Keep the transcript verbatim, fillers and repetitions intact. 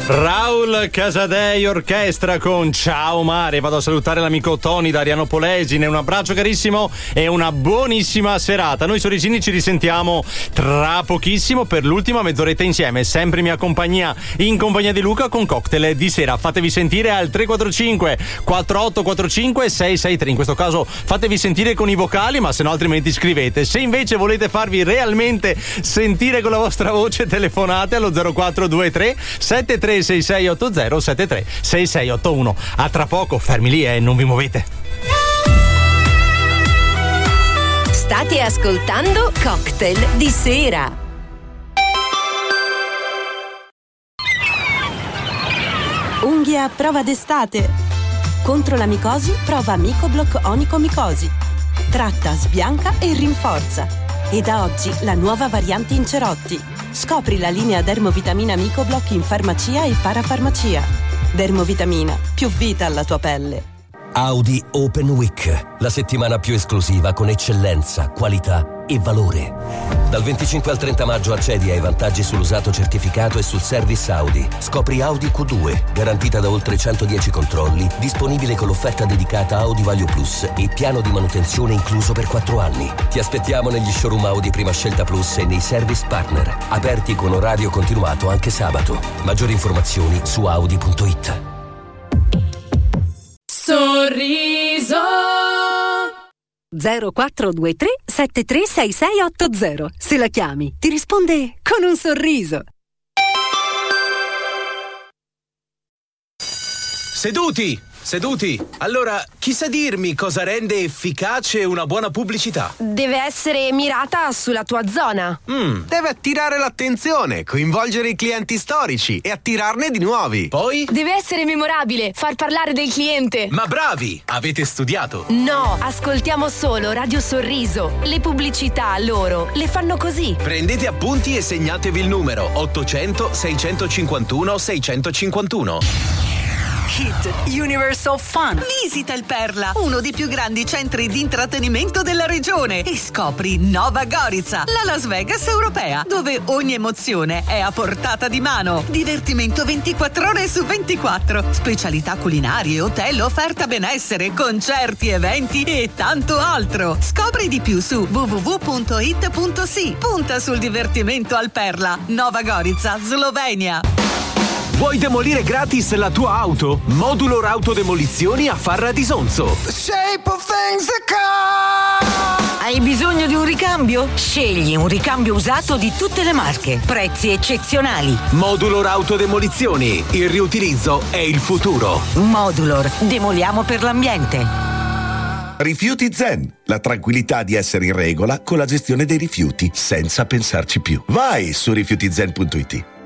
Raul Casadei Orchestra con Ciao Mare. Vado a salutare l'amico Tony da Ariano Polesine. Un abbraccio carissimo e una buonissima serata. Noi sorrisini ci risentiamo tra pochissimo per l'ultima mezz'oretta insieme, sempre in mia compagnia, in compagnia di Luca, con cocktail di sera. Fatevi sentire al tre quattro cinque quattro otto quattro cinque sei sei tre. In questo caso fatevi sentire con i vocali, ma se no altrimenti scrivete. Se invece volete farvi realmente sentire con la vostra voce, telefonate allo zero quattro due tre sette tre sei sei otto zero sette tre sei sei otto uno. A tra poco, fermi lì e non vi muovete. State ascoltando Cocktail di sera. Unghie a prova d'estate. Contro la micosi, prova Micoblock Onicomicosi. Tratta, sbianca e rinforza. E da oggi la nuova variante in cerotti. Scopri la linea Dermovitamina Micoblock in farmacia e parafarmacia. Dermovitamina, più vita alla tua pelle. Audi Open Week, la settimana più esclusiva con eccellenza, qualità e valore. Dal venticinque al trenta maggio accedi ai vantaggi sull'usato certificato e sul service Audi. Scopri Audi Q due, garantita da oltre centodieci controlli, disponibile con l'offerta dedicata Audi Value Plus e piano di manutenzione incluso per quattro anni. Ti aspettiamo negli showroom Audi Prima Scelta Plus e nei service partner, aperti con orario continuato anche sabato. Maggiori informazioni su audi punto it. Sorriso zero quattro due tre sette tre sei sei otto zero. Se la chiami ti risponde con un sorriso. Seduti, seduti. Allora, chi sa dirmi cosa rende efficace una buona pubblicità? Deve essere mirata sulla tua zona. Mm, deve attirare l'attenzione, coinvolgere i clienti storici e attirarne di nuovi. Poi? Deve essere memorabile, far parlare del cliente. Ma bravi, avete studiato. No, ascoltiamo solo Radio Sorriso. Le pubblicità loro le fanno così. Prendete appunti e segnatevi il numero ottocento seicentocinquantuno seicentocinquantuno. Hit Universe of Fun. Visita il Perla, uno dei più grandi centri di intrattenimento della regione, e scopri Nova Gorica, la Las Vegas europea, dove ogni emozione è a portata di mano. Divertimento ventiquattro ore su ventiquattro, specialità culinarie, hotel, offerta benessere, concerti, eventi e tanto altro. Scopri di più su w w w punto it punto si. Punta sul divertimento al Perla. Nova Gorica, Slovenia. Vuoi demolire gratis la tua auto? Modulor Autodemolizioni a Farra di Sonzo. Hai bisogno di un ricambio? Scegli un ricambio usato di tutte le marche. Prezzi eccezionali. Modulor Autodemolizioni. Il riutilizzo è il futuro. Modulor. Demoliamo per l'ambiente. Rifiuti Zen, la tranquillità di essere in regola con la gestione dei rifiuti senza pensarci più. Vai su rifiuti zen punto it.